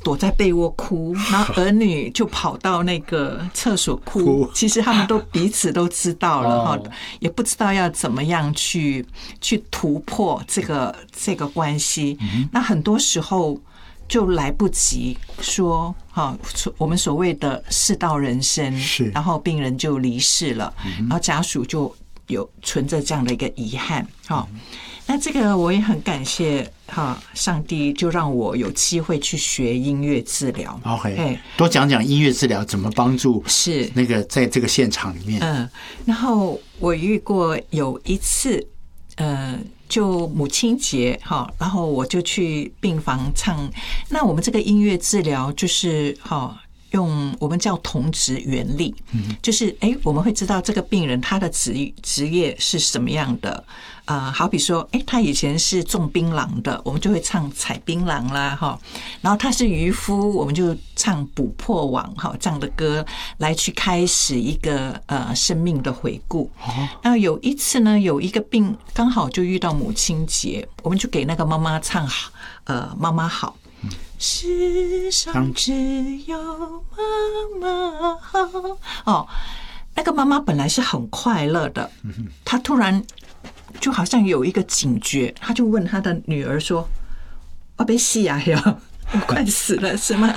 躲在被窝哭，然后儿女就跑到那个厕所哭。其实他们都彼此都知道了也不知道要怎么样去突破这个关系。那很多时候就来不及说我们所谓的世道人生，然后病人就离世了，然后家属就有存着这样的一个遗憾。那这个我也很感谢上帝就让我有机会去学音乐治疗。 OK， 多讲讲音乐治疗怎么帮助是那个在这个现场里面。 然后我遇过有一次就母亲节然后我就去病房唱。那我们这个音乐治疗就是用我们叫同质原理，就是我们会知道这个病人他的职业是什么样的。好比说他以前是种槟榔的，我们就会唱采槟榔啦然后他是渔夫，我们就唱捕破网这样的歌来去开始一个生命的回顾。那有一次呢，有一个病刚好就遇到母亲节，我们就给那个妈妈唱妈妈好。世上只有妈妈好。那个妈妈本来是很快乐的，她突然就好像有一个警觉，她就问她的女儿说：“我被死啊呀，我快死了是吗？”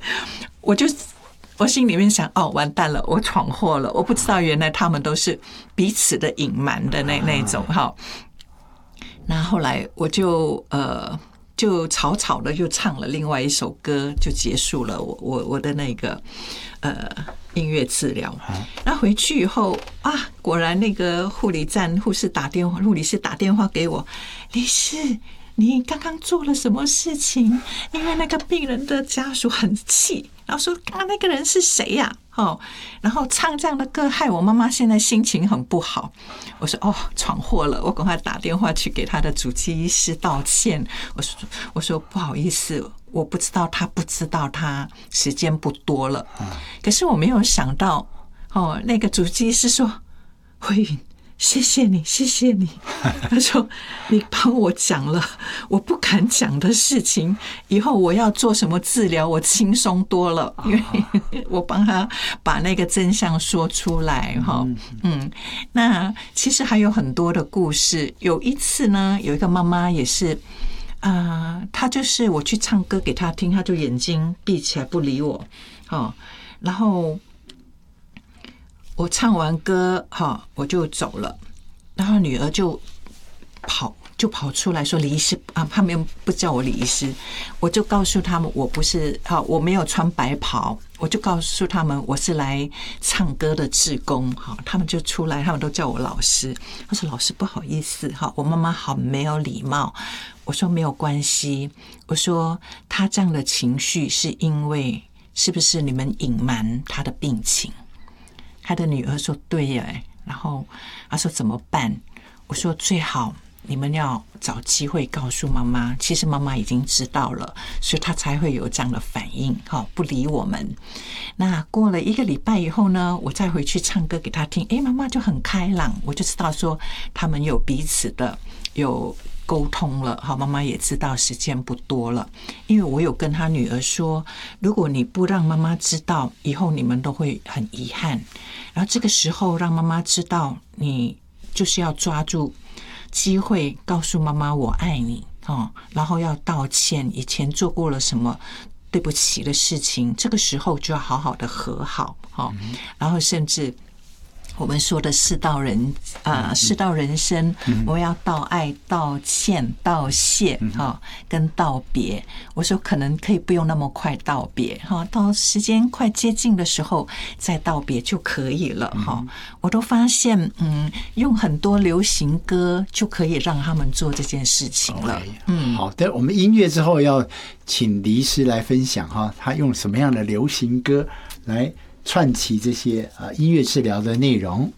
我心里面想，完蛋了，我闯祸了，我不知道原来他们都是彼此的隐瞒的那种那后来我就草草的就唱了另外一首歌，就结束了我的那个音乐治疗。那回去以后果然那个护理师打电话给我，李师，你刚刚做了什么事情？因为那个病人的家属很气，然后说刚刚那个人是谁呀？然后唱这样的歌害我妈妈现在心情很不好。我说闯祸了，我赶快打电话去给他的主治医师道歉。我说不好意思，我不知道他时间不多了。可是我没有想到那个主治医师说，慧云，谢谢你。他说你帮我讲了我不敢讲的事情，以后我要做什么治疗我轻松多了，因为我帮他把那个真相说出来那其实还有很多的故事。有一次呢，有一个妈妈也是她就是我去唱歌给她听，她就眼睛闭起来不理我然后我唱完歌我就走了，然后女儿就跑出来说李医师他们不叫我李医师，我就告诉他们我不是我没有穿白袍，我就告诉他们我是来唱歌的志工他们就出来，他们都叫我老师。他说老师不好意思我妈妈好没有礼貌。我说没有关系，我说她这样的情绪是因为是不是你们隐瞒她的病情？他的女儿说对耶，然后他说怎么办？我说最好你们要找机会告诉妈妈，其实妈妈已经知道了，所以她才会有这样的反应不理我们。那过了1个礼拜以后呢，我再回去唱歌给她听，妈妈就很开朗，我就知道说他们有彼此的有沟通了妈妈也知道时间不多了。因为我有跟她女儿说，如果你不让妈妈知道，以后你们都会很遗憾，然后这个时候让妈妈知道，你就是要抓住机会告诉妈妈我爱你然后要道歉，以前做过了什么对不起的事情，这个时候就要好好的和好然后甚至我们说的世道人生，我们要道爱、道歉、道谢跟道别。我说可能可以不用那么快道别到时间快接近的时候再道别就可以了我都发现用很多流行歌就可以让他们做这件事情了。 好的，我们音乐之后要请李医师来分享他用什么样的流行歌来串起这些音乐治疗的内容。